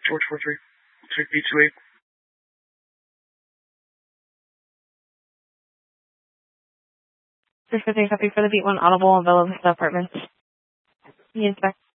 George 43. Take B28. Copy for the Beat 1 Audible and Bella Vista Apartments. He inspect.